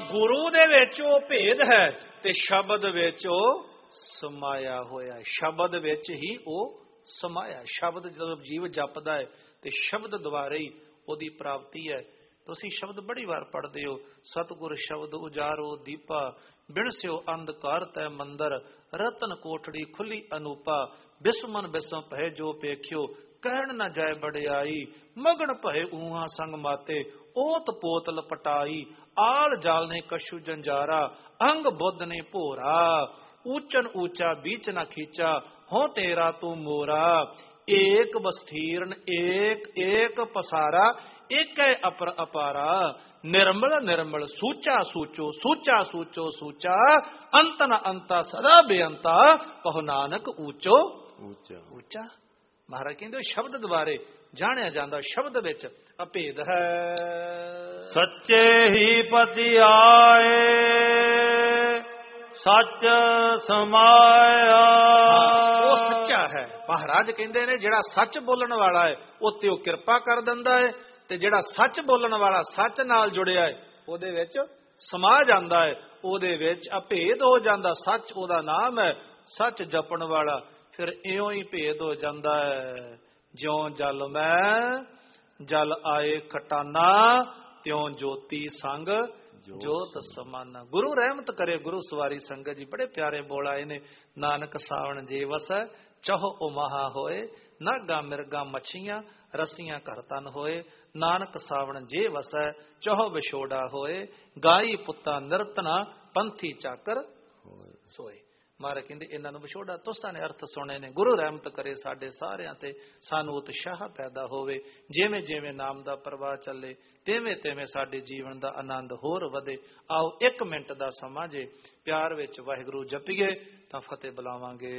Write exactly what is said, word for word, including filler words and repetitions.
ਗੁਰੂ ਦੇ ਵਿੱਚ ਉਹ ਭੇਦ ਹੈ ਤੇ ਸ਼ਬਦ ਵਿੱਚ ਉਹ ਸਮਾਇਆ ਹੋਇਆ। ਸ਼ਬਦ ਵਿੱਚ ਹੀ ਉਹ ਸਮਾਇਆ। ਸ਼ਬਦ ਜਦੋਂ ਜੀਵ ਜਪਦਾ ਹੈ ਤੇ ਸ਼ਬਦ ਦੁਆਰੇ ਹੀ ਉਹਦੀ ਪ੍ਰਾਪਤੀ ਹੈ। ਤੁਸੀਂ ਸ਼ਬਦ ਬੜੀ ਵਾਰ ਪੜ੍ਹਦੇ ਹੋ, ਸਤਿਗੁਰ ਸ਼ਬਦ ਉਜਾਰੋ ਦੀਪਾ, ਬਿਨਸਿਓ ਅੰਧਕਾਰ ਤੈ ਮੰਦਰ, ਰਤਨ ਕੋਠੜੀ ਖੁੱਲੀ ਅਨੂਪਾ, ਬਿਸਮਨ ਬਿਸਮ ਭਏ ਜੋ ਪੇਖਿਓ, ਕਹਿਣ ਨਾ ਜਾਏ ਬੜਿਆਈ, ਮਗਨ ਭਏ ਊਹਾ ਸੰਗ ਮਾਤੇ, ਓਤ ਪੋਤ ਲਪਟਾਈ, ਆਲ ਜਾਲ ਨੇ ਕਸ਼ੂ ਜੰਜਾਰਾ, ਅੰਗ ਬੁੱਧ ਨੇ ਭੋਰਾ, ਊਚਨ ਊਚਾ ਬੀਚ ਨਾ ਖੀਚਾ, ਹੋ ਤੇਰਾ ਤੂੰ ਮੋਰਾ, ਏਕ ਬਸਥੀਰਨ ਏਕ ਏਕ ਪਸਾਰਾ, ਇੱਕ ਹੈ ਅਪਰ ਅਪਾਰਾ, ਨਿਰਮਲ ਨਿਰਮਲ ਸੂਚਾ ਸੂਚੋ, ਸੂਚਾ ਸੂਚੋ ਸੂਚਾ, ਅੰਤ ਨ ਅੰਤਾ ਸਦਾ ਬੇਅੰਤਾ, ਕਹੋ ਨਾਨਕ ਊਚੋ ਉੱਚਾ ਉੱਚਾ। ਮਹਾਰਾਜ ਕਹਿੰਦੇ ਸ਼ਬਦ ਦੁਆਰੇ ਜਾਣਿਆ ਜਾਂਦਾ, ਸ਼ਬਦ ਵਿੱਚ ਅਭੇਦ ਹੈ। ਸੱਚੇ ਹੀ ਪਤੀ ਆਏ, ਸੱਚ ਸਮਾਇਆ। ਉਹ ਸੱਚਾ ਹੈ। ਮਹਾਰਾਜ ਕਹਿੰਦੇ ਨੇ ਜਿਹੜਾ ਸੱਚ ਬੋਲਣ ਵਾਲਾ ਹੈ ਉਹ ਤੇ ਉਹ ਕਿਰਪਾ ਕਰ ਦਿੰਦਾ ਹੈ, ਤੇ ਜਿਹੜਾ ਸੱਚ ਬੋਲਣ ਵਾਲਾ ਸੱਚ ਨਾਲ ਜੁੜਿਆ ਹੈ ਉਹਦੇ ਵਿੱਚ ਸਮਾ ਜਾਂਦਾ ਹੈ, ਉਹਦੇ ਵਿੱਚ ਅਭੇਦ ਹੋ ਜਾਂਦਾ। ਸੱਚ ਉਹਦਾ ਨਾਮ ਹੈ, ਸੱਚ ਜਪਣ ਵਾਲਾ ਫਿਰ ਇਉਂ ਹੀ ਭੇਦ ਹੋ ਜਾਂਦਾ ਹੈ। ਜਿਉਂ ਜਲ ਮੈਂ ਜਲ ਆਏ ਖਟਾਨਾ, ਤਿਉਂ ਜੋਤੀ ਸੰਗ ਜੋਤ ਸਮਾਨਾ। ਗੁਰੂ ਰਹਿਮਤ ਕਰੇ। ਗੁਰੂ ਸਵਾਰੀ ਸੰਗਤ ਜੀ ਬੜੇ ਪਿਆਰੇ ਬੋਲ ਆਏ ਨੇ। ਨਾਨਕ ਸਾਵਣ ਜੇ ਵਸੈ, ਚਾਹੋ ਉਹ ਮਹਾ ਹੋਏ, ਨਾਗਾ ਮਿਰਗਾ ਮੱਛੀਆਂ ਰਸੀਆਂ ਘਰ ਤਨ ਹੋਏ, ਨਾਨਕ ਸਾਵਣ ਜੇ ਵਸੈ, ਚਾਹੋ ਵਿਛੋੜਾ ਹੋਏ, ਗਾਈ ਪੁੱਤਾ ਨਿਰਤਨਾ, ਪੰਥੀ ਚਾਕਰ ਸੋਏ। ਮਹਾਰਾਜ ਕਹਿੰਦੇ ਇਹਨਾਂ ਨੂੰ ਵਿਛੋੜਾ ਤੁਸਾਂ ਨੇ ਅਰਥ ਸੁਣੇ ਨੇ। ਗੁਰੂ ਰਹਿਮਤ ਕਰੇ ਸਾਡੇ ਸਾਰਿਆਂ ਤੇ, ਸਾਨੂੰ ਉਤਸ਼ਾਹ ਪੈਦਾ ਹੋਵੇ, ਜਿਵੇਂ ਜਿਵੇਂ ਨਾਮ ਦਾ ਪ੍ਰਵਾਹ ਚੱਲੇ ਤਿਵੇਂ ਤਿਵੇਂ ਸਾਡੇ ਜੀਵਨ ਦਾ ਆਨੰਦ ਹੋਰ ਵਧੇ। ਆਓ ਇੱਕ ਮਿੰਟ ਦਾ ਸਮਾਂ ਜੇ ਪਿਆਰ ਵਿੱਚ ਵਾਹਿਗੁਰੂ ਜਪੀਏ ਤਾਂ ਫਤਿਹ ਬੁਲਾਵਾਂਗੇ।